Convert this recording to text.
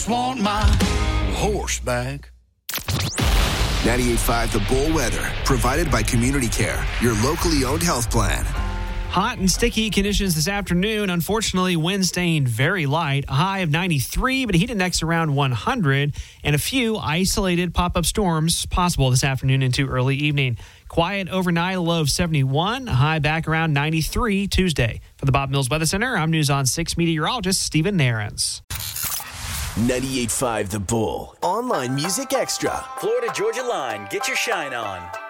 just want my horse back. 98.5 The Bull weather, provided by Community Care, your locally owned health plan. Hot and sticky conditions this afternoon. Unfortunately, wind staying very light. A high of 93, but a heat index around 100. And a few isolated pop-up storms possible this afternoon into early evening. Quiet overnight, a low of 71. A high back around 93 Tuesday. For the Bob Mills Weather Center, I'm News on 6 meteorologist Stephen Nairns. 98.5 The Bull. Online Music Extra. Florida Georgia Line. Get your shine on.